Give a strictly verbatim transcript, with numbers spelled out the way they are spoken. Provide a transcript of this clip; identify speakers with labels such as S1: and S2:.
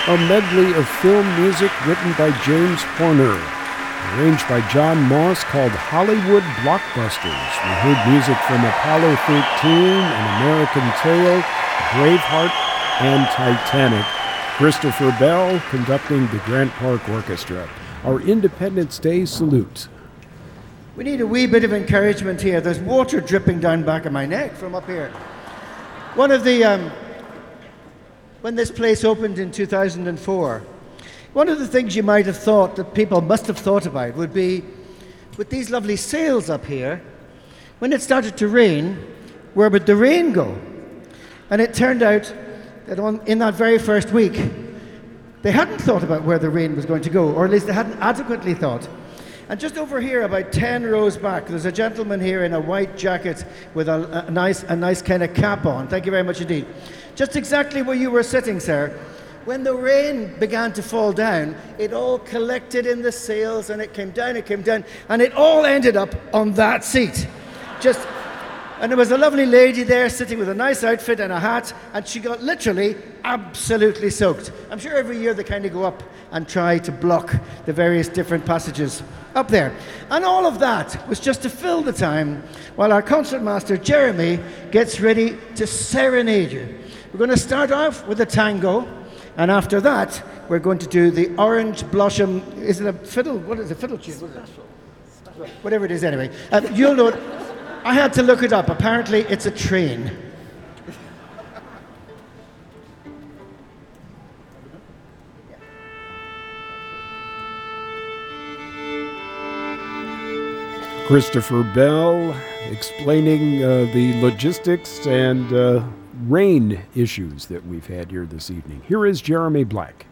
S1: a medley of film music written by James Horner, arranged by John Moss, called Hollywood Blockbusters. We heard music from Apollo thirteen, An American Tail, Braveheart, and Titanic. Christopher Bell conducting the Grant Park Orchestra. Our Independence Day salute.
S2: We need a wee bit of encouragement here. There's water dripping down back of my neck from up here. One of the, um, when this place opened in two thousand four, one of the things you might have thought that people must have thought about would be, with these lovely sails up here, when it started to rain, where would the rain go? And it turned out that on, in that very first week, they hadn't thought about where the rain was going to go, or at least they hadn't adequately thought. And just over here, about ten rows back, there's a gentleman here in a white jacket with a, a nice, a nice kind of cap on. Thank you very much indeed. Just exactly where you were sitting, sir. When the rain began to fall down, it all collected in the sails, and it came down, it came down, and it all ended up on that seat. Just, and there was a lovely lady there sitting with a nice outfit and a hat, and she got literally absolutely soaked. I'm sure every year they kind of go up and try to block the various different passages up there. And all of that was just to fill the time while our concertmaster Jeremy gets ready to serenade you. We're going to start off with a tango, and after that we're going to do the Orange Blossom. Is it a fiddle? What is it? Fiddle tune? What is it? Whatever it is, anyway. Uh, you'll know it. I had to look it up. Apparently it's a train.
S1: Christopher Bell explaining uh, the logistics and uh, rain issues that we've had here this evening. Here is Jeremy Black.